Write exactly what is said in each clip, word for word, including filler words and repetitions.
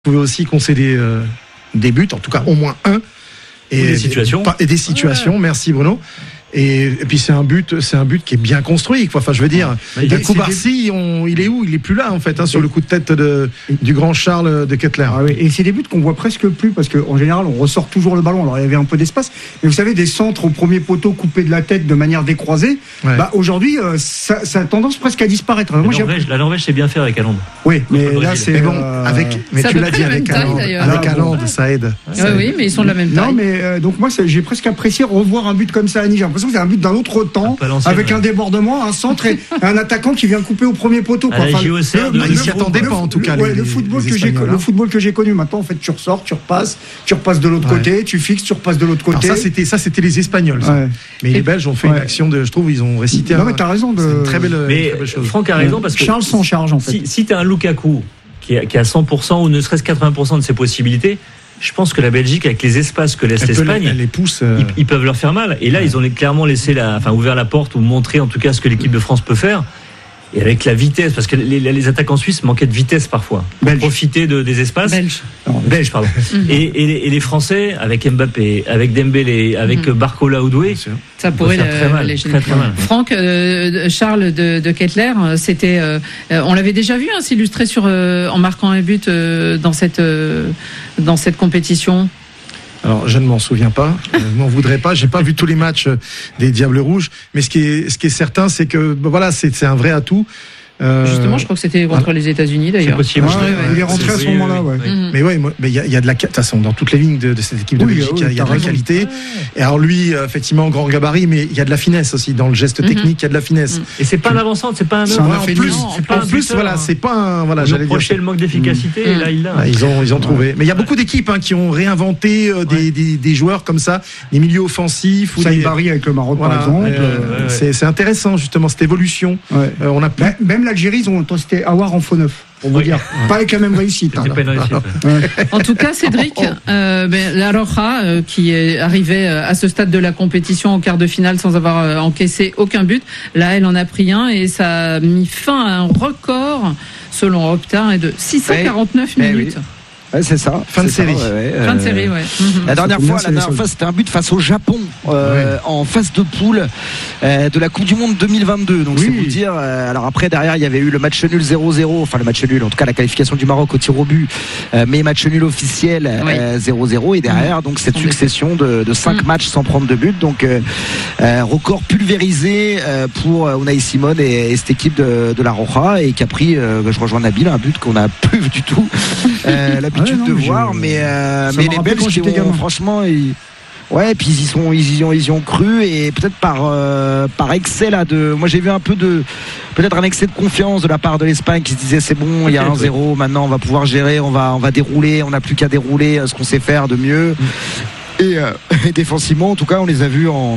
pouvait aussi concéder euh, des buts, en tout cas au moins un. Et des situations. Et des situations, ouais. Merci Bruno. Et, et puis c'est un but, c'est un but qui est bien construit, quoi. Enfin, je veux dire, ouais. Koubarsi, des... on, il est où ? Il est plus là en fait, hein, sur le coup de tête de, du grand Charles de Kettler. Ah oui. Et c'est des buts qu'on voit presque plus parce qu'en général, on ressort toujours le ballon. Alors il y avait un peu d'espace, mais vous savez, des centres au premier poteau coupés de la tête de manière décroisée. Ouais. Bah aujourd'hui, euh, ça, ça a tendance presque à disparaître. La, Moi, Norvège, la Norvège, c'est bien fait avec Haaland. Oui, mais là c'est mais bon, euh... avec. Mais ça tu l'as dit avec Haaland. Avec Haaland, ça aide. Oui, oui, mais ils sont de la même taille. Non, mais euh, donc moi, j'ai presque apprécié revoir un but comme ça à Nice. J'ai l'impression que c'est un but d'un autre temps, avec ouais. un débordement, un centre et un attaquant qui vient couper au premier poteau. Quoi. Enfin, le, le, bah, ils s'y attendaient pas en tout cas. Le, les, le, football les que j'ai, le football que j'ai connu maintenant, en fait, tu ressors, tu repasses, tu repasses de l'autre ouais. côté, tu fixes, tu repasses de l'autre côté. Alors ça, c'était ça, c'était les Espagnols. Ça. Ouais. Mais et les Belges ont fait ouais. une action de, je trouve, ils ont récité. Non, un, mais t'as raison. De... C'est une très belle, mais très belle chose. Franck a raison parce que Charles s'en charge en fait. Si, si t'as un Lukaku qui est à cent pour cent ou ne serait-ce quatre-vingts pour cent de ses possibilités. Je pense que la Belgique, avec les espaces que laisse elle l'Espagne, les, les pousse, euh... ils, ils peuvent leur faire mal. Et là, ouais. ils ont clairement laissé la, enfin, ouvert la porte ou montré en tout cas ce que l'équipe de France peut faire. Et avec la vitesse, parce que les, les attaquants suisses manquaient de vitesse parfois, pour Belge. profiter de, des espaces. Belge. Non, Belge, pardon. Mm-hmm. et, et, et les Français, avec Mbappé, avec Dembélé, avec mm-hmm. Barcola Oudoué, ça pourrait faire très mal. Les très, très mal. Franck, euh, Charles de, de Kettler, c'était, euh, on l'avait déjà vu hein, s'illustrer sur, euh, en marquant un but euh, dans cette, euh, dans cette compétition. Alors, je ne m'en souviens pas, je ne m'en voudrais pas, j'ai pas vu tous les matchs des Diables Rouges, mais ce qui est, ce qui est certain, c'est que, voilà, c'est, c'est un vrai atout. Euh... Justement, je crois que c'était contre ah, les États-Unis d'ailleurs. C'est possible. Ouais, ouais, ouais. Il est rentré c'est, à ce moment-là. Ouais. Mm-hmm. Mais ouais, mais il y a, il y a de la, de toute façon, dans toutes les lignes de, de cette équipe de oui, Belgique, oui, il y a de la qualité. Ouais. Et alors lui, effectivement, grand gabarit, mais il y a de la finesse aussi dans le geste mm-hmm. technique. Il y a de la finesse. Mm-hmm. Et c'est pas un avant-centre, c'est pas un. C'est un en plus, en plus, voilà, c'est pas un. Voilà, j'allais dire. Le manque d'efficacité. Et là, il l'a. Ils ont, ils ont trouvé. Mais il y a beaucoup d'équipes qui ont réinventé des joueurs comme ça, des milieux offensifs. Saïbari avec le Maroc, par exemple. C'est intéressant justement cette évolution. On a même l'Algérie, ils ont c'était Aouar en faux neuf, pour vous oui. dire. Pas avec la même réussite. Hein. Pas une réussite. Ouais. En tout cas, Cédric, euh, ben, la Roja, euh, qui est arrivée à ce stade de la compétition en quart de finale sans avoir euh, encaissé aucun but, là, elle en a pris un et ça a mis fin à un record, selon Opta, de six cent quarante-neuf ouais. minutes. Oui. Ouais, c'est ça. Fin de série. Ça, ouais, fin de série, ouais. Mmh. La dernière fois, la dernière fois, c'était un but face au Japon euh, ouais. en phase de poule euh, de la Coupe du Monde deux mille vingt-deux. Donc oui. c'est vous dire. Euh, alors après, derrière, il y avait eu le match nul zéro zéro. Enfin, le match nul, en tout cas la qualification du Maroc au tir au but, euh, mais match nul officiel euh, oui. zéro zéro. Et derrière, mmh. donc cette succession de, de cinq mmh. matchs sans prendre de but. Donc euh, euh, record pulvérisé euh, pour Unai Simon et, et cette équipe de, de la Roja et qui a pris, euh, je rejoins Nabil, un but qu'on n'a plus du tout euh, l'habitude ah ouais, non, de voir. Mais, euh, mais les Belges, ont, franchement, ils... ouais, puis ils y sont, ils y ont, ils y ont cru et peut-être par, euh, par excès là de. Moi, j'ai vu un peu de, peut-être un excès de confiance de la part de l'Espagne qui se disait c'est bon, il y a un zéro, maintenant on va pouvoir gérer, on va, on va dérouler, on n'a plus qu'à dérouler ce qu'on sait faire de mieux. Mm. Et, euh, et défensivement, en tout cas, on les a vus en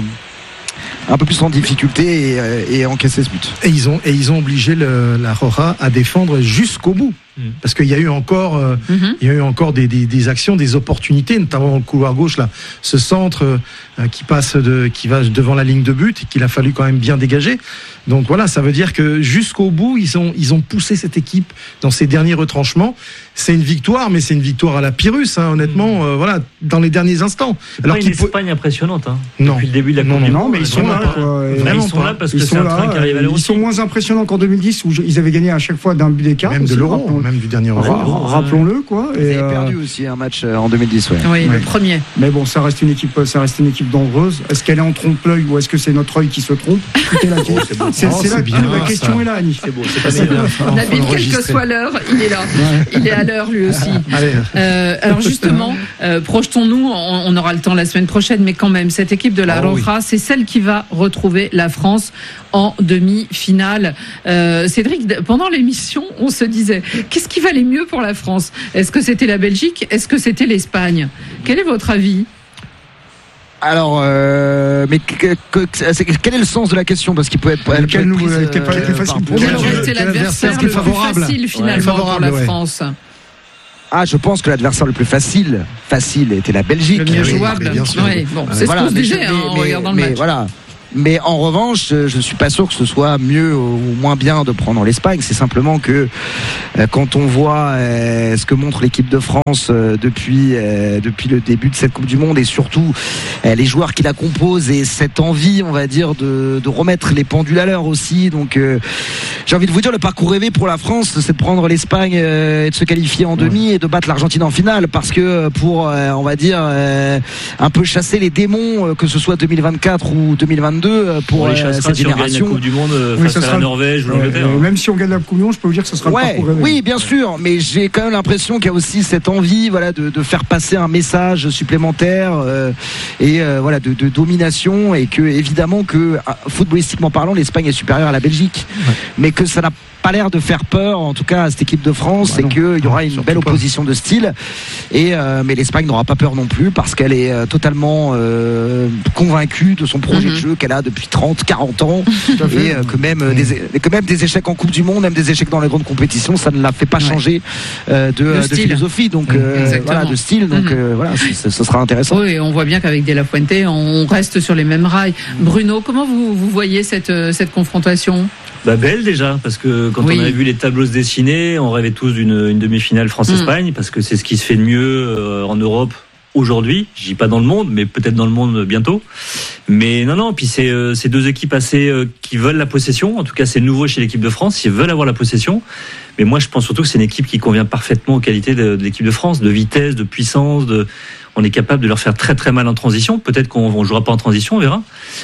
un peu plus en difficulté et, et encaisser ce but. Et ils ont, et ils ont obligé le, la Roja à défendre jusqu'au bout. Mmh. Parce qu'il y a eu encore, euh, mmh. il y a eu encore des, des, des actions, des opportunités, notamment dans le couloir gauche là, ce centre euh, qui passe de, qui va devant la ligne de but et qu'il a fallu quand même bien dégager. Donc voilà, ça veut dire que jusqu'au bout, ils ont, ils ont poussé cette équipe dans ses derniers retranchements. C'est une victoire, mais c'est une victoire à la Pyrrhus, hein, honnêtement. Mmh. Euh, voilà, dans les derniers instants. C'est Alors pas une Espagne peut... impressionnante, hein, non. depuis le début de la non, Coupe. Non, non, mais ils sont là. Ils sont là parce que c'est un train qui arrive à l'Euro. Ils sont moins impressionnants qu'en deux mille dix où ils avaient gagné à chaque fois d'un but d'écart. Même de l'Euro, même du dernier Euro. Rappelons-le, quoi. Ils avaient perdu aussi un match en deux mille dix, ouais. Oui, le premier. Mais bon, ça reste une équipe, ça reste une équipe dangereuse. Est-ce qu'elle est en trompe-l'œil ou est-ce que c'est notre œil qui se trompe? C'est la question est là, Annie. C'est beau, c'est pas bien. Nabil, quelle que soit l'heure, il est là. Il est à l'heure lui aussi. Euh, alors justement, euh, projetons-nous, on, on aura le temps la semaine prochaine, mais quand même, cette équipe de la oh, Roja, oui. c'est celle qui va retrouver la France en demi-finale. Euh, Cédric, pendant l'émission, on se disait, qu'est-ce qui valait mieux pour la France? Est-ce que c'était la Belgique? Est-ce que c'était l'Espagne? Quel est votre avis? Alors, euh, mais que, que, quel est le sens de la question? Parce qu'il peut être. Elle quel nous était pas le plus facile pour Quel aurait été l'adversaire le plus facile finalement ouais, favorable, pour la ouais. France? Ah, je pense que l'adversaire le plus facile, facile, était la Belgique. Le mieux jouable. Oui, bien sûr. Oui, bon, c'est voilà, ce qu'on se disait hein, en mais, regardant mais, le match. Voilà. Mais en revanche, je suis pas sûr que ce soit mieux ou moins bien de prendre l'Espagne. C'est simplement que euh, quand on voit euh, ce que montre l'équipe de France euh, depuis euh, depuis le début de cette Coupe du Monde et surtout euh, les joueurs qui la composent et cette envie, on va dire, de, de remettre les pendules à l'heure aussi. Donc, euh, j'ai envie de vous dire, le parcours rêvé pour la France, c'est de prendre l'Espagne euh, et de se qualifier en demi et de battre l'Argentine en finale, parce que pour, euh, on va dire, euh, un peu chasser les démons, euh, que ce soit deux mille vingt-quatre ou deux mille vingt-deux, euh, pour euh, cette si génération. On gagne la Coupe du Monde euh, oui, face à la Norvège ou l'Angleterre. Euh, même si on gagne la Coupe du Monde, je peux vous dire que ce sera ouais, le parcours rêvé. Oui, bien sûr, mais j'ai quand même l'impression qu'il y a aussi cette envie, voilà, de, de faire passer un message supplémentaire euh, et euh, voilà, de, de domination, et que évidemment que footballistiquement parlant, l'Espagne est supérieure à la Belgique, ouais. mais que ça n'a pas l'air de faire peur, en tout cas à cette équipe de France, bah et qu'il y aura une belle opposition de style. Et euh, mais l'Espagne n'aura pas peur non plus, parce qu'elle est euh, totalement euh, convaincue de son projet mm-hmm. de jeu qu'elle a depuis trente, quarante ans, et euh, que même mm-hmm. des, que même des échecs en Coupe du Monde, même des échecs dans les grandes compétitions, ça ne la fait pas ouais. changer euh, de, de philosophie, donc euh, voilà, de style. Donc mm-hmm. euh, voilà, ce sera intéressant. Oui, et on voit bien qu'avec De La Fuente, on reste sur les mêmes rails. Bruno, comment vous, vous voyez cette cette confrontation? Bah belle déjà, parce que quand oui. on avait vu les tableaux se dessiner, on rêvait tous d'une une demi-finale France-Espagne, mmh. parce que c'est ce qui se fait de mieux euh, en Europe aujourd'hui. Je dis pas dans le monde, mais peut-être dans le monde bientôt. Mais non, non. Puis c'est euh, c'est deux équipes assez euh, qui veulent la possession. En tout cas, c'est nouveau chez l'équipe de France. Ils veulent avoir la possession. Mais moi, je pense surtout que c'est une équipe qui convient parfaitement aux qualités de, de l'équipe de France, de vitesse, de puissance, de on est capable de leur faire très très mal en transition. Peut-être qu'on ne jouera pas en transition, on verra.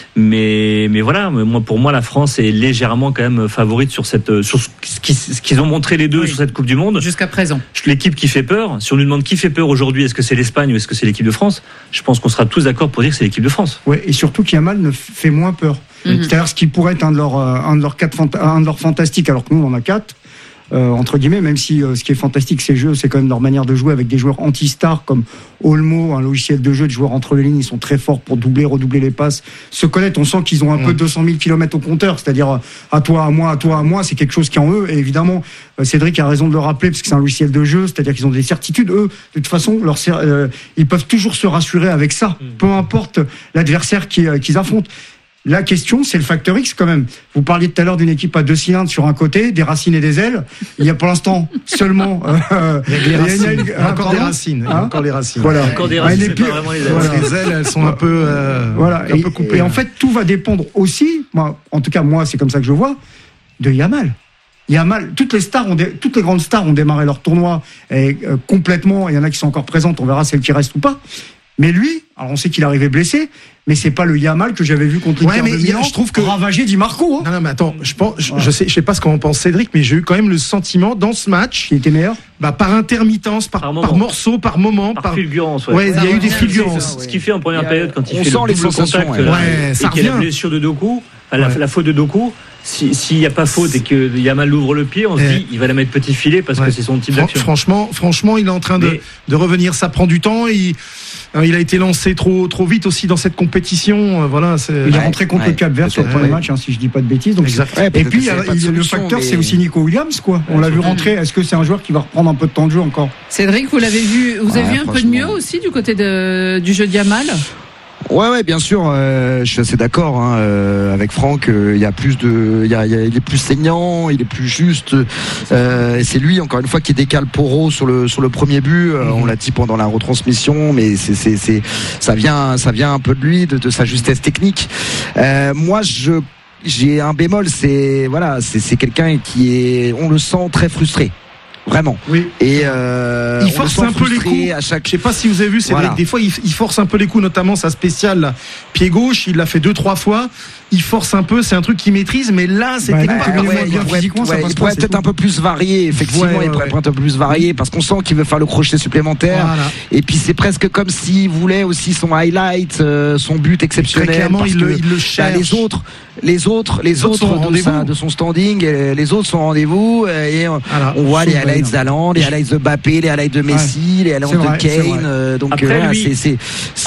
Mais mais voilà, moi pour moi la France est légèrement quand même favorite sur cette sur ce qu'ils, ce qu'ils ont montré les deux oui. sur cette Coupe du Monde jusqu'à présent. L'équipe qui fait peur. Si on nous demande qui fait peur aujourd'hui, est-ce que c'est l'Espagne ou est-ce que c'est l'équipe de France? Je pense qu'on sera tous d'accord pour dire que c'est l'équipe de France. Ouais, et surtout qu'Yamal ne fait moins peur. Mm-hmm. C'est-à-dire ce qui pourrait être un de leurs un de leurs quatre un de leurs fantastiques, alors que nous on en a quatre. Euh, entre guillemets, même si euh, ce qui est fantastique ces jeux, c'est quand même leur manière de jouer avec des joueurs anti-stars comme Olmo, un logiciel de jeu de joueurs entre les lignes. Ils sont très forts pour doubler, redoubler les passes, se connaître. On sent qu'ils ont un mmh. peu deux cent mille kilomètres au compteur, c'est-à-dire à toi, à moi, à toi, à moi. C'est quelque chose qui est en eux. Et évidemment, euh, Cédric a raison de le rappeler parce que c'est un logiciel de jeu, c'est-à-dire qu'ils ont des certitudes. Eux, de toute façon, leur, euh, ils peuvent toujours se rassurer avec ça, mmh. peu importe l'adversaire qui, euh, qu'ils affrontent. La question, c'est le facteur X quand même. Vous parliez tout à l'heure d'une équipe à deux cylindres sur un côté, des racines et des ailes. Il y a pour l'instant seulement euh, les racines. Il y a encore des racines. Hein encore les racines. Voilà. Encore des racines. C'est pas vraiment les ailes. Voilà. Les ailes, elles sont un peu, euh, voilà. un et, peu coupées. Et en fait, tout va dépendre aussi. Moi, en tout cas, moi, c'est comme ça que je vois, de Yamal. Yamal, toutes les stars ont dé... toutes les grandes stars ont démarré leur tournoi et, euh, complètement. Il y en a qui sont encore présentes. On verra celles qui restent ou pas. Mais lui, alors on sait qu'il est arrivé blessé, mais c'est pas le Yamal que j'avais vu contre l'Inter ouais, mais de Milan, je trouve que ravager Di Marco. Hein. Non, non, mais attends, je pense, je, ouais. je sais, je sais pas ce qu'en pense Cédric, mais j'ai eu quand même le sentiment dans ce match, qui était meilleur, bah par intermittence, par, par, par morceau, par moment, par, par fulgurance. Ouais, ouais il y a ouais, eu des fulgurances. Ce qu'il fait en première période quand il on fait sent le les double contact, ouais. Là, ouais, et ça qu'il y a la blessure de Doku, la, ouais. la faute de Doku. S'il si n'y a pas faute et que Yamal ouvre le pied, on se dit il va la mettre petit filet parce ouais. que c'est son type d'action. Franchement, franchement, il est en train de, mais... de revenir. Ça prend du temps. Il, il a été lancé trop, trop vite aussi dans cette compétition. Voilà, c'est... Il est rentré contre ouais. le Cap-Vert sur le premier ouais. match, hein, si je dis pas de bêtises. Donc ouais, et puis il y a le facteur, mais... c'est aussi Nico Williams, quoi. On ouais, l'a vu rentrer. Est-ce que c'est un joueur qui va reprendre un peu de temps de jeu encore? Cédric, vous l'avez vu, vous avez ouais, vu un peu de mieux aussi du côté de, du jeu de Yamal? Ouais, ouais, bien sûr. Euh, je suis assez d'accord hein, euh, avec Franck. Il euh, y a plus de, il y a, y a, il est plus saignant, il est plus juste. Euh, et c'est lui, encore une fois, qui décale Porro sur le sur le premier but. Euh, on l'a dit pendant la retransmission, mais c'est c'est c'est ça vient ça vient un peu de lui, de, de sa justesse technique. Euh, moi, je j'ai un bémol, c'est voilà, c'est c'est quelqu'un qui est, on le sent très frustré. Vraiment. Oui. Et euh, il force un peu les coups. À chaque... Je sais pas si vous avez vu, c'est voilà. vrai que des fois il, il force un peu les coups, notamment sa spéciale là, pied gauche. Il l'a fait deux trois fois. Il force un peu, c'est un truc qu'il maîtrise, mais là c'était bah, pas ouais, ouais, bien ouais, physiquement. Ouais, ça il pourrait peut-être un peu plus varié, effectivement. Ouais, ouais, il pourrait ouais. être un peu plus varié parce qu'on sent qu'il veut faire le crochet supplémentaire. Voilà. Et puis c'est presque comme s'il voulait aussi son highlight, euh, son but exceptionnel. Très clairement, il, que, le, il le cherche. Bah, les autres, les autres, les, les autres, autres de, sa, de son standing, les autres sont au rendez-vous. Et voilà. on voit les highlights d'Haaland, les highlights de Mbappé, les highlights de Messi, ouais. les highlights de Kane. Donc après, lui, c'est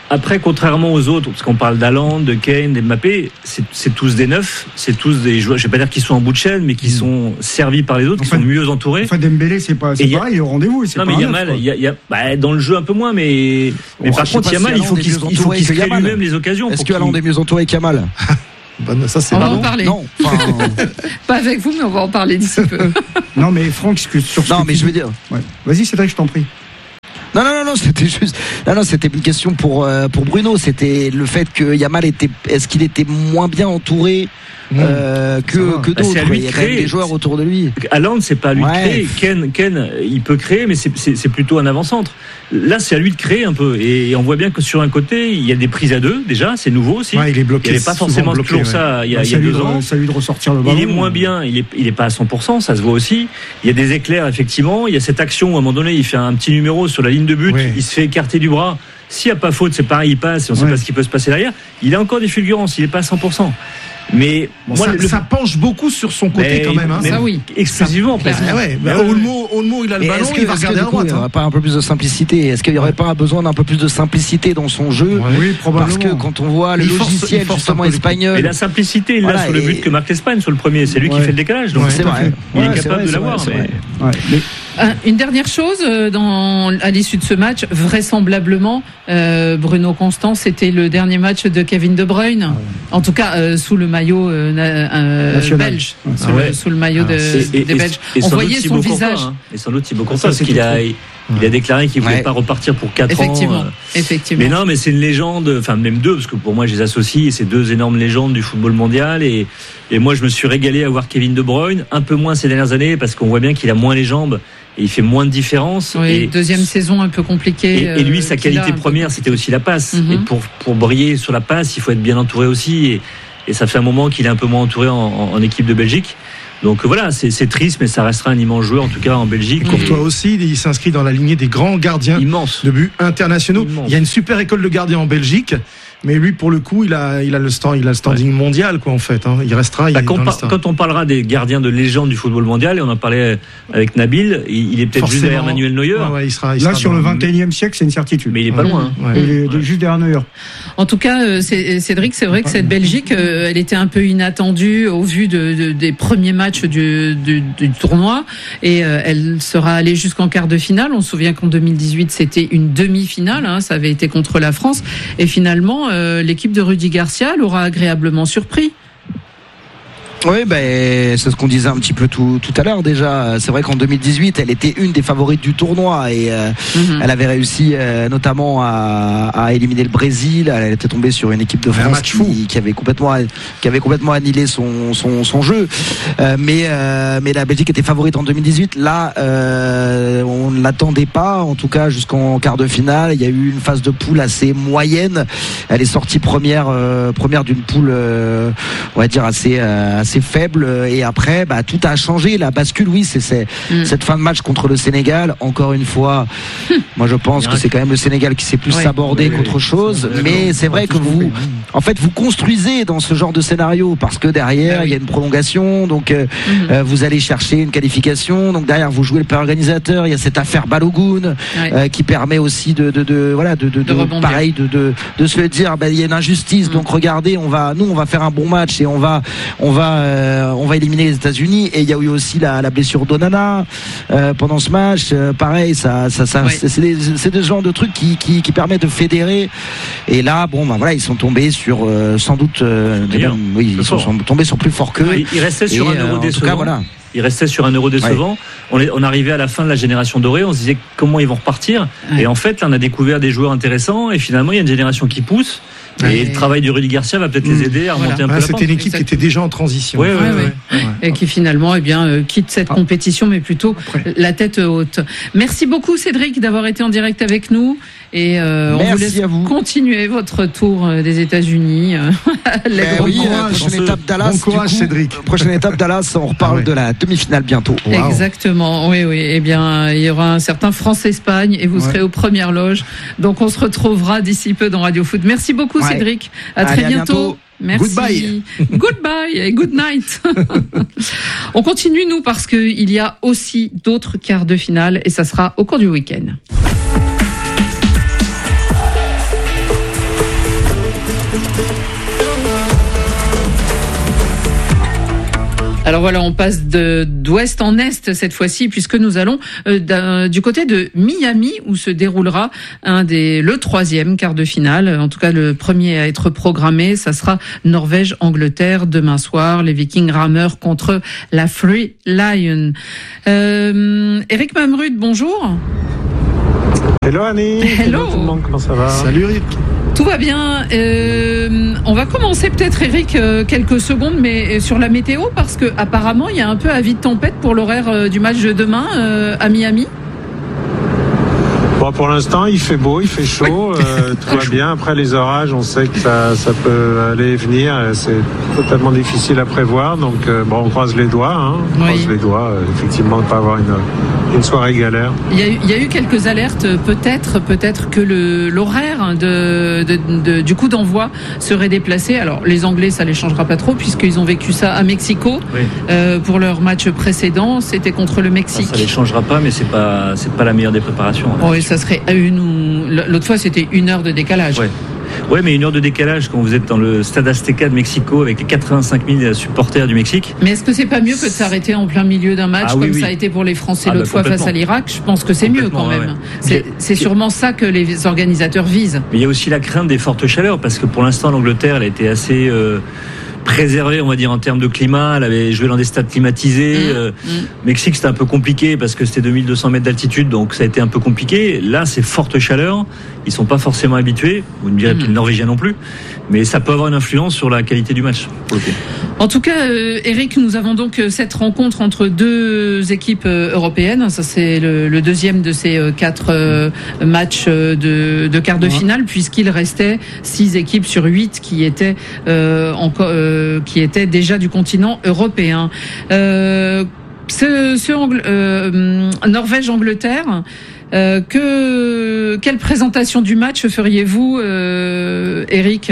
Après, contrairement aux autres, parce qu'on parle d'Haaland, de Kane, d'Mbappé, c'est, c'est tous des neufs, c'est tous des joueurs, je vais pas dire qu'ils sont en bout de chaîne, mais qui mmh. sont servis par les autres, qui sont mieux entourés. Enfin, Dembélé, c'est pas, c'est et pareil, a... au rendez-vous. C'est non, pas mais Yamal, il y a, il y a, bah, dans le jeu un peu moins, mais, mais oh, par contre, Yamal, si il faut qu'il, il faut qu'il se crée lui-même les occasions. Est-ce que Haaland est mieux entouré qu'Yamal? Bon, ça, c'est on va en parler. Non, enfin... pas avec vous, mais on va en parler d'ici peu. Non, mais Franck, sur ce non, que mais je veux dire. Ouais. Vas-y, Cédric, je t'en prie. Non, non, non, non, c'était juste. Non, non, c'était une question pour euh, pour Bruno. C'était le fait que Yamal était. Est-ce qu'il était moins bien entouré euh, que que d'autres? Bah, il y a quand même des joueurs autour de lui. Haaland, c'est pas à lui ouais. de créer. Ken, Ken, il peut créer, mais c'est c'est, c'est plutôt un avant-centre. Là, c'est à lui de créer un peu. Et on voit bien que sur un côté, il y a des prises à deux. Déjà, c'est nouveau aussi. Ouais, il est bloqué. Il n'y avait pas forcément bloqué, toujours ouais. ça. Il y a, bah, il y a deux de, ans. Ça lui de ressortir le ballon. Il est moins bien. Il est il est pas à cent pour cent. Ça se voit aussi. Il y a des éclairs effectivement. Il y a cette action où à un moment donné, il fait un petit numéro sur la ligne de but. Ouais. Il se fait écarter du bras. S'il n'y a pas faute, c'est pareil, il passe et on ne sait ouais. pas ce qui peut se passer derrière. Il a encore des fulgurances, il n'est pas à cent pour cent. Mais bon, moi, ça, le... ça penche beaucoup sur son côté mais, quand même. Hein. Ça oui. Exclusivement presque. Ah ouais, bah, Olmo, Olmo, il a le ballon, il va regarder à droite. Il n'y aurait pas un peu plus de simplicité? Est-ce qu'il n'y aurait pas besoin d'un peu plus de simplicité dans son jeu? Oui, probablement. Parce que quand on voit le il logiciel force, justement espagnol. Et la simplicité, il l'a voilà, sur le but et... que marque l'Espagne sur le premier. C'est lui ouais. qui fait le décalage. Donc ouais, c'est vrai. Il ouais, est capable vrai, de l'avoir. Vrai, mais... ouais. mais... Une dernière chose, dans, à l'issue de ce match, vraisemblablement, euh, Bruno Constant, c'était le dernier match de Kevin De Bruyne, en tout cas euh, sous le maillot euh, euh, belge, ouais. sous, ouais. le, sous le maillot de, et, et, des Belges. Et, et on voyait son visage. Courtois, hein. Et sans doute Thibaut Courtois, parce qu'il a, il, il a déclaré qu'il ne voulait ouais. pas repartir pour quatre effectivement, ans. Euh. Effectivement. Mais non, mais c'est une légende, enfin même deux, parce que pour moi je les associe, et c'est deux énormes légendes du football mondial. Et, et moi je me suis régalé à voir Kevin De Bruyne, un peu moins ces dernières années, parce qu'on voit bien qu'il a moins les jambes. Et il fait moins de différence. Oui, et deuxième saison un peu compliquée. Et, et lui, sa qualité première, c'était aussi la passe. Mm-hmm. Et pour, pour briller sur la passe, il faut être bien entouré aussi. Et, et ça fait un moment qu'il est un peu moins entouré en, en, en équipe de Belgique. Donc voilà, c'est, c'est triste, mais ça restera un immense joueur, en tout cas en Belgique. Courtois et... aussi, il s'inscrit dans la lignée des grands gardiens Immense. de buts internationaux. Immense. Il y a une super école de gardiens en Belgique. Mais lui, pour le coup, il a, il a le stand, il a le standing ouais. mondial, quoi, en fait. Hein. Il restera. Bah, il quand, par, quand on parlera des gardiens de légende du football mondial, et on en parlait avec Nabil, il, il est peut-être Forcément. juste derrière Manuel Neuer. Ouais, ouais, il sera, il Là, sera sur le vingt et unième siècle, c'est une certitude. Mais il est pas loin. Hein. Ouais. Il est ouais. juste derrière Neuer. En tout cas, euh, c'est, Cédric, c'est vrai que cette Belgique, euh, elle était un peu inattendue au vu de, de, des premiers matchs du, du, du tournoi, et euh, elle sera allée jusqu'en quart de finale. On se souvient qu'en deux mille dix-huit, c'était une demi-finale. Hein, ça avait été contre la France, et finalement, euh, l'équipe de Rudy Garcia l'aura agréablement surpris. Oui, ben c'est ce qu'on disait un petit peu tout, tout à l'heure déjà. C'est vrai qu'en deux mille dix-huit, elle était une des favorites du tournoi et euh, mm-hmm. elle avait réussi euh, notamment à, à éliminer le Brésil. Elle était tombée sur une équipe de France qui, qui avait complètement qui avait complètement annihilé son son, son jeu. Euh, mais euh, mais la Belgique était favorite en deux mille dix-huit. Là, euh, on ne l'attendait pas, en tout cas jusqu'en quart de finale. Il y a eu une phase de poule assez moyenne. Elle est sortie première euh, première d'une poule, euh, on va dire assez euh, assez faible, et après bah, tout a changé. La bascule, oui, c'est, c'est mm. cette fin de match contre le Sénégal, encore une fois moi je pense que c'est quand même le Sénégal qui s'est plus ouais. abordé oui, qu'autre oui. chose, c'est mais c'est vrai que vous en fait vous construisez dans ce genre de scénario parce que derrière il oui. y a une prolongation, donc euh, mm-hmm. euh, vous allez chercher une qualification, donc derrière vous jouez le père organisateur, il y a cette affaire Balogun oui. euh, qui permet aussi de, de, de voilà de, de, de, de pareil de, de, de se dire bah, il y a une injustice, mm. donc regardez, on va nous on va faire un bon match et on va on va Euh, on va éliminer les États-Unis. Et il y a eu aussi la, la blessure d'Onana euh, pendant ce match. Euh, pareil, ça, ça, ça, ouais. c'est, c'est, des, c'est des genres de trucs qui, qui, qui permettent de fédérer. Et là, bon, ben voilà, ils sont tombés sur euh, sans doute, euh, même, oui, ils sont, sont tombés sur plus fort qu'eux. Il, il restait sur et, un euro euh, décevant. Cas, voilà. Il restait sur un euro décevant. Ouais. On, est, on arrivait à la fin de la génération dorée. On se disait comment ils vont repartir. Ouais. Et en fait, là, on a découvert des joueurs intéressants. Et finalement, il y a une génération qui pousse. Et ouais. le travail du Rudy Garcia va peut-être les aider à remonter voilà. un peu ouais, la C'était une équipe Exactement. qui était déjà en transition. Ouais, ouais, ouais, ouais. Ouais. Et qui finalement eh bien, euh, quitte cette ah. compétition, mais plutôt Après. la tête haute. Merci beaucoup Cédric d'avoir été en direct avec nous. Et euh, on vous laisse vous. continuer votre tour des États-Unis. Les ben oui, courage, prochaine étape Dallas. Bon courage, coup, Cédric. Prochaine étape Dallas, on reparle ah ouais. de la demi-finale bientôt. Wow. Exactement, oui, oui. Eh bien, il y aura un certain France-Espagne et vous ouais. serez aux premières loges. Donc, on se retrouvera d'ici peu dans Radio Foot. Merci beaucoup, ouais. Cédric. À Allez, très bientôt. À bientôt. Merci. Goodbye. Goodbye et good night. On continue, nous, parce qu'il y a aussi d'autres quarts de finale et ça sera au cours du week-end. Alors voilà, on passe de, d'ouest en est cette fois-ci, puisque nous allons euh, du côté de Miami, où se déroulera un des, le troisième quart de finale. En tout cas, le premier à être programmé, ça sera Norvège-Angleterre demain soir. Les Vikings rameurs contre la Free Lion. Euh, Eric Mamrud, bonjour. Hello Annie. Hello. Hello tout le monde, comment ça va? Salut Eric. Tout va bien. Euh, on va commencer peut-être, Eric, euh, quelques secondes, mais sur la météo, parce que apparemment il y a un peu avis de tempête pour l'horaire euh, du match de demain euh, à Miami. Bon, pour l'instant, il fait beau, il fait chaud, euh, tout va bien. Après les orages, on sait que ça, ça peut aller et venir. C'est totalement difficile à prévoir. Donc, euh, bon, on croise les doigts. Hein, on oui. croise les doigts, euh, effectivement, de pas avoir une, une soirée galère. Il y a eu, il y a eu quelques alertes. Peut-être, peut-être que le, l'horaire de, de, de, du coup d'envoi serait déplacé. Alors, les Anglais, ça les changera pas trop puisqu'ils ont vécu ça à Mexico oui. euh, pour leur match précédent. C'était contre le Mexique. Ça, ça les changera pas, mais c'est pas, c'est pas la meilleure des préparations. Hein. Oui, ça serait à une ou l'autre fois c'était une heure de décalage. Ouais. Ouais, mais une heure de décalage quand vous êtes dans le stade Azteca de Mexico avec les quatre-vingt-cinq mille supporters du Mexique. Mais est-ce que c'est pas mieux que de s'arrêter en plein milieu d'un match ah, comme oui, oui. ça a été pour les Français ah, l'autre bah, fois face à l'Irak? Je pense que c'est mieux quand même. Ouais, ouais. C'est, c'est sûrement ça que les organisateurs visent. Mais il y a aussi la crainte des fortes chaleurs parce que pour l'instant l'Angleterre elle a été assez euh, préservée, on va dire, en termes de climat. Elle avait joué dans des stades climatisés. Mmh, euh, mmh. Mexique, c'était un peu compliqué parce que c'était deux mille deux cents mètres d'altitude, donc ça a été un peu compliqué. Là, c'est forte chaleur. Ils sont pas forcément habitués. Vous me direz mmh. peut-être les Norvégiens non plus. Mais ça peut avoir une influence sur la qualité du match. Okay. En tout cas, euh, Eric, nous avons donc cette rencontre entre deux équipes euh, européennes. Ça, c'est le, le deuxième de ces euh, quatre euh, matchs euh, de, de quart de ouais. finale, puisqu'il restait six équipes sur huit qui étaient euh, encore, euh, qui étaient déjà du continent européen. Euh, ce, ce Angl- euh, Norvège-Angleterre. Euh, que quelle présentation du match feriez-vous, euh, Eric?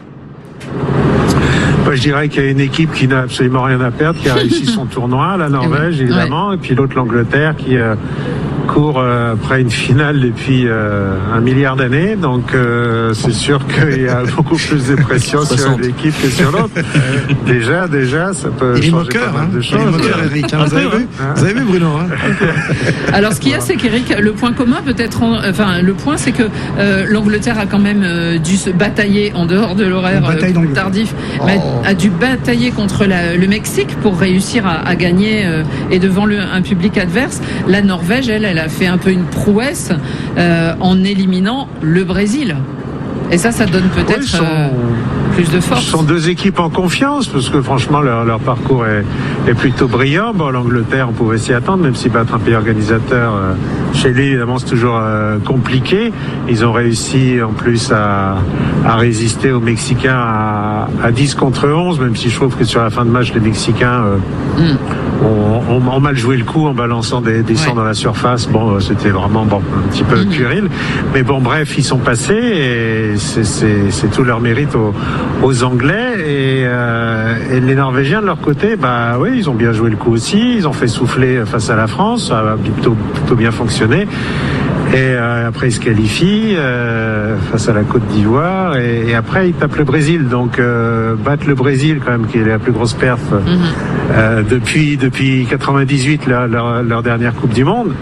Je dirais qu'il y a une équipe qui n'a absolument rien à perdre, qui a réussi son tournoi, la Norvège oui. évidemment, ouais. et puis l'autre l'Angleterre qui euh, court euh, après une finale depuis euh, un milliard d'années. Donc euh, c'est sûr qu'il y a beaucoup plus de pression sur une équipe que sur l'autre. déjà, déjà, ça peut il changer moqueur, pas mal de hein. choses. Il est moqueur, Eric. Hein. Vous, avez vu Vous avez vu, Bruno hein. Alors, ce qu'il y a, c'est qu'Eric, le point commun, peut-être, en, enfin, le point, c'est que euh, l'Angleterre a quand même euh, dû se batailler en dehors de l'horaire euh, tardif. Oh. A dû batailler contre la, le Mexique pour réussir à, à gagner euh, et devant le, un public adverse. La Norvège, elle, elle a fait un peu une prouesse euh, en éliminant le Brésil. Et ça, ça donne peut-être oui, sont, euh, plus de force. Ce sont deux équipes en confiance, parce que franchement, leur, leur parcours est, est plutôt brillant. Bon, l'Angleterre, on pouvait s'y attendre, même si battre un pays organisateur, euh, chez lui, évidemment, c'est toujours euh, compliqué. Ils ont réussi, en plus, à, à résister aux Mexicains à, à dix contre onze, même si je trouve que sur la fin de match, les Mexicains euh, mm. ont, ont, ont mal joué le coup en balançant des, des sangs ouais. dans la surface. Bon, c'était vraiment bon, un petit peu mm. puéril. Mais bon, bref, ils sont passés et C'est, c'est, c'est tout leur mérite aux, aux Anglais et, euh, et les Norvégiens de leur côté, bah oui, ils ont bien joué le coup aussi. Ils ont fait souffler face à la France, ça a plutôt, plutôt bien fonctionné. Et euh, après ils se qualifient euh, face à la Côte d'Ivoire et, et après ils tapent le Brésil. Donc euh, battre le Brésil quand même, qui est la plus grosse perf mm-hmm. euh, depuis depuis quatre-vingt-dix-huit, leur, leur, leur dernière Coupe du Monde.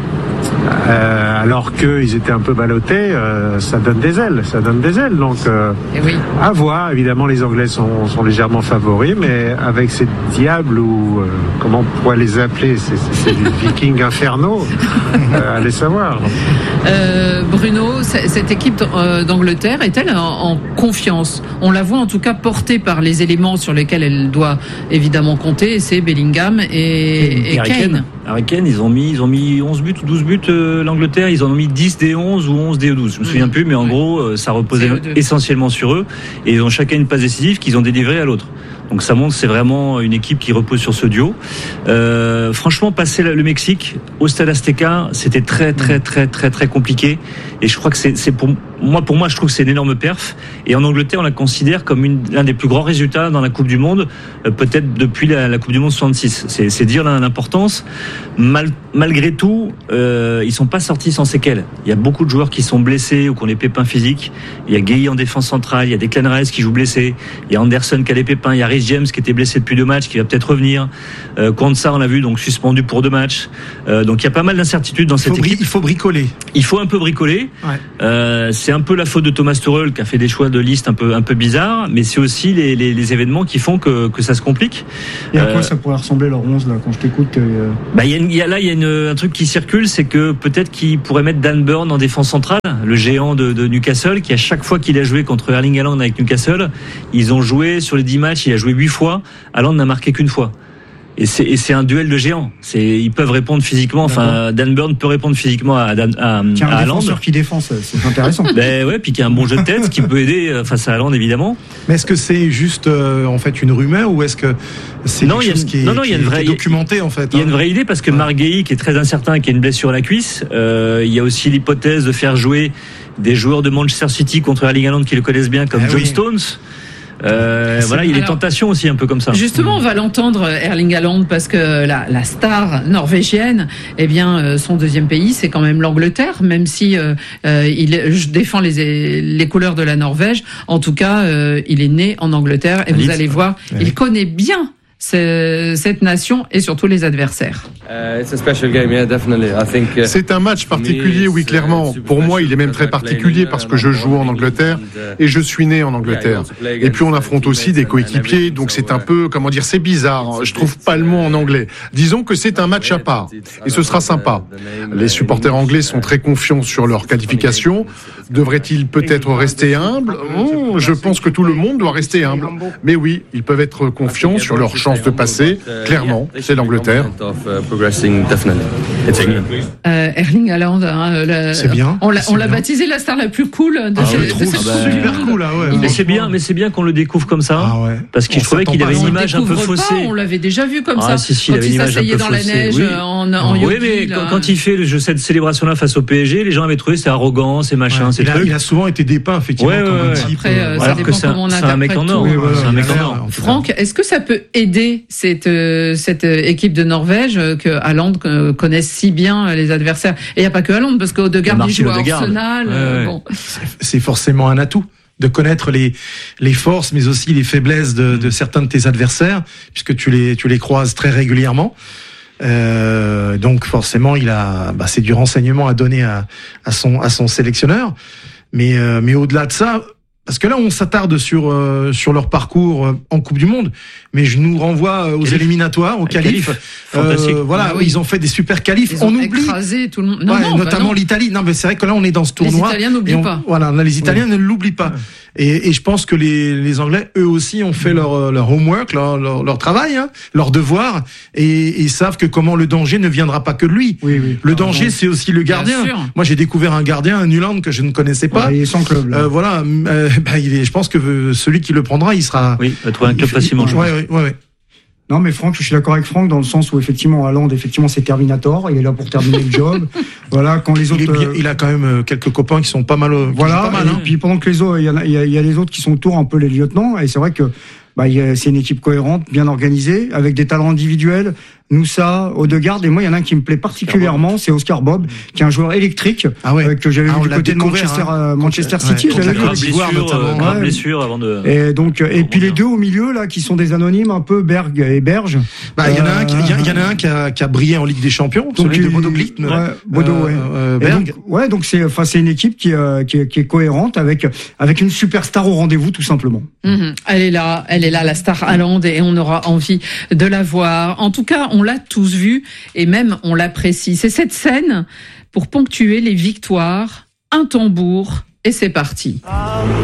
Euh, alors qu'ils étaient un peu ballottés, euh, ça donne des ailes, ça donne des ailes. Donc, euh, oui. à voir. Évidemment, les Anglais sont, sont légèrement favoris, mais avec ces diables ou euh, comment on pourrait les appeler, c'est, c'est, c'est des Vikings infernaux. euh, allez savoir. Euh, Bruno, cette équipe d'Angleterre est-elle en, en confiance? On la voit en tout cas portée par les éléments sur lesquels elle doit évidemment compter. C'est Bellingham et, et, et Kane. Harry Kane, ils ont mis, ils ont mis onze buts ou douze buts, euh, l'Angleterre, ils en ont mis dix des onze ou onze des douze. Je me souviens mmh. plus, mais en ouais. gros, euh, ça reposait essentiellement sur eux. Et ils ont chacun une passe décisive qu'ils ont délivrée à l'autre. Donc ça montre que c'est vraiment une équipe qui repose sur ce duo. Euh, franchement, passer le Mexique au Stade Azteca, c'était très très très très très compliqué. Et je crois que c'est, c'est pour moi, pour moi, je trouve que c'est une énorme perf. Et en Angleterre, on la considère comme une, l'un des plus grands résultats dans la Coupe du Monde, euh, peut-être depuis la, la Coupe du Monde soixante-six. C'est, c'est dire l'importance. Mal, malgré tout, euh, ils sont pas sortis sans séquelles. Il y a beaucoup de joueurs qui sont blessés ou qui ont des pépins physiques. Il y a Gueye en défense centrale, il y a Declan Rice qui joue blessé, il y a Anderson qui a des pépins, il y a Reece James qui était blessé depuis deux matchs, qui va peut-être revenir. Euh, Konsa, on l'a vu, donc suspendu pour deux matchs. Euh, donc il y a pas mal d'incertitudes dans cette équipe. Il faut bricoler. Il faut un peu bricoler. Ouais. Euh, c'est un peu la faute de Thomas Tuchel qui a fait des choix de liste un peu un peu bizarres, mais c'est aussi les, les, les événements qui font que, que ça se complique. Et à quoi euh, ça pourrait ressembler leur onze là quand je t'écoute euh... Bah il y a, il y a là il y a une, un truc qui circule, c'est que peut-être qu'il pourrait mettre Dan Burn en défense centrale, le géant de, de Newcastle, qui à chaque fois qu'il a joué contre Erling Haaland avec Newcastle, ils ont joué sur les dix matchs, il a joué huit fois, Haaland n'a marqué qu'une fois. Et c'est, et c'est un duel de géants. C'est, ils peuvent répondre physiquement. D'accord. Enfin, Dan Burn peut répondre physiquement à, Dan, à, Tiens, à un Haaland. défenseur qui défend, c'est intéressant. Ben ouais, puis qui a un bon jeu de tête, qui peut aider face à Haaland évidemment. Mais est-ce que c'est juste euh, en fait une rumeur ou est-ce que c'est non, quelque chose qui est, non, non, il y a une vraie, documenté en fait. Il y a une vraie idée parce que ouais. Marc Gueye, qui est très incertain, qui a une blessure à la cuisse. Euh, il y a aussi l'hypothèse de faire jouer des joueurs de Manchester City contre Erling Haaland qui le connaissent bien, comme eh John oui. Stones. Euh, voilà, il y a des tentations aussi un peu comme ça. Justement, on va l'entendre, Erling Haaland, parce que la, la star norvégienne, eh bien, son deuxième pays, c'est quand même l'Angleterre, même si euh, il défend les, les couleurs de la Norvège. En tout cas, euh, il est né en Angleterre et vous allez voir, il connaît bien cette nation et surtout les adversaires. C'est un match particulier, oui, clairement. Pour moi, il est même très particulier parce que je joue en Angleterre et je suis né en Angleterre. Et puis on affronte aussi des coéquipiers, donc c'est un peu, comment dire, c'est bizarre. Je trouve pas le mot en anglais. Disons que c'est un match à part et ce sera sympa. Les supporters anglais sont très confiants sur leur qualification. Devraient-ils peut-être rester humbles ? mmh, Je pense que tout le monde doit rester humble. Mais oui, ils peuvent être confiants sur leur chance de passer, clairement, c'est l'Angleterre. Euh, Erling Haaland, hein, la, c'est bien. On l'a, c'est on l'a bien. baptisé la star la plus cool de ah, cette, je trouve de cette ah bah, super cool là, ouais. Mais c'est bien, mais c'est bien qu'on le découvre comme ça, ah ouais. parce qu'il trouvait qu'il avait une image un peu faussée. On l'avait déjà vu comme ah, ça. Si, si, quand il, il s'asseyait dans faussée. La neige oui. en, en yogi. Oui, mais là. Quand il fait le jeu, cette célébration-là face au P S G, les gens avaient trouvé c'est arrogant, c'est machin, ouais. c'est il, a, truc. il a souvent été dépeint effectivement ouais, comme ouais, un type. Après, euh, ça alors dépend comment on interprète. C'est un mec en or. C'est un mec en or. Franck, est-ce que ça peut aider cette cette équipe de Norvège que Haaland connaisse si bien les adversaires? Et il n'y a pas que Haaland, parce qu'Odegaard il joue à Arsenal. Ouais, ouais. Bon. C'est forcément un atout de connaître les les forces, mais aussi les faiblesses de, de certains de tes adversaires, puisque tu les tu les croises très régulièrement. Euh, donc forcément, il a, bah, c'est du renseignement à donner à, à son à son sélectionneur. Mais euh, mais au-delà de ça. Parce que là, on s'attarde sur euh, sur leur parcours euh, en Coupe du Monde, mais je nous renvoie euh, aux Calif. éliminatoires, aux qualifs. Euh, voilà, ah oui. Ils ont fait des super qualifs. Ils on ont oublie, écrasé tout le monde. Non, ouais, non, notamment bah l'Italie. Non, mais c'est vrai que là, on est dans ce tournoi. Les Italiens n'oublient on, pas. Voilà, les Italiens oui. ne l'oublient pas. Ouais. Et, et je pense que les, les Anglais, eux aussi, ont fait leur, leur homework, leur, leur, leur travail, hein, leur devoir, et, et savent que comment le danger ne viendra pas que de lui. Oui, oui. Le danger, c'est aussi le gardien. Moi, j'ai découvert un gardien, un Nuland, que je ne connaissais pas. Ouais, il est sans club. Là. Euh, voilà, euh, bah, il est, je pense que celui qui le prendra, il sera. Oui, il va trouver un club facilement. Ouais, ouais, ouais, ouais. Non, mais Franck, je suis d'accord avec Franck dans le sens où effectivement Haaland, effectivement, c'est Terminator. Il est là pour terminer le job. Voilà, quand les autres. Il, bien, il a quand même quelques copains qui sont pas mal. Voilà. Pas mal, et hein. puis pendant que les autres, il y, a, il y a, il y a les autres qui sont autour un peu les lieutenants. Et c'est vrai que bah, il y a, c'est une équipe cohérente, bien organisée, avec des talents individuels. Moussa, Odegaard, et moi il y en a un qui me plaît particulièrement, c'est Oscar Bob, qui est un joueur électrique ah ouais. euh, que j'avais ah, vu du côté de Manchester, hein. Manchester City. Ouais, j'avais vu grave blessure, euh, grave blessure avant de. Et donc et puis les deux au milieu là qui sont des anonymes un peu Berg et Berge. Bah il y en a un qui il y, y en a un qui a, qui a brillé en Ligue des Champions, donc celui de Bodo Glimt. Ouais, Bodo, ouais. Euh, Berg. Donc, ouais, donc c'est enfin c'est une équipe qui, euh, qui, qui est cohérente avec avec une superstar au rendez-vous tout simplement. Mmh, elle est là, elle est là la star Haaland et on aura envie de la voir. En tout cas, on l'a tous vu. Et même on l'apprécie. C'est cette scène pour ponctuer les victoires, un tambour et c'est parti.